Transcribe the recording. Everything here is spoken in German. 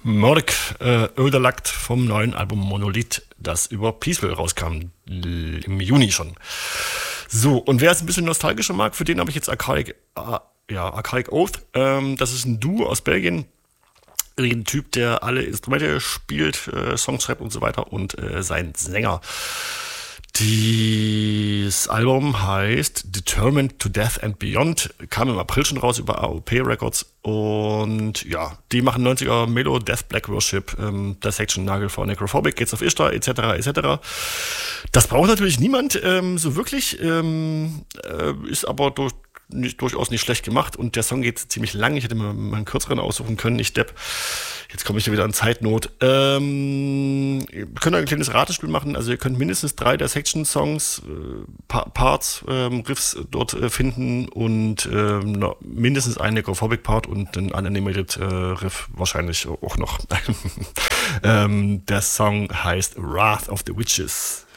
Mörk Öderlackt vom neuen Album Monolith, das über Peaceful rauskam, im Juni schon. So, und wer es ein bisschen nostalgischer mag, für den habe ich jetzt Archaic Oath. Das ist ein Duo aus Belgien. Ein Typ, der alle Instrumente spielt, Songs schreibt und so weiter. Und sein Sänger. Das Album heißt Determined to Death and Beyond, kam im April schon raus über AOP Records und ja, die machen 90er Melo, Death, Black Worship, Dissection, Nagel for Necrophobic, Gates of Ishtar, etc., etc. Das braucht natürlich niemand so wirklich, ist aber durchaus nicht schlecht gemacht und der Song geht ziemlich lang. Ich hätte mir mal einen kürzeren aussuchen können, ich Depp. Jetzt komme ich wieder in Zeitnot. Ihr könnt ein kleines Ratespiel machen. Also ihr könnt mindestens 3 der Section-Songs, Parts, Riffs dort finden und mindestens einen Necrophobic-Part und einen Unanimated Riff wahrscheinlich auch noch. Der Song heißt Wrath of the Witches.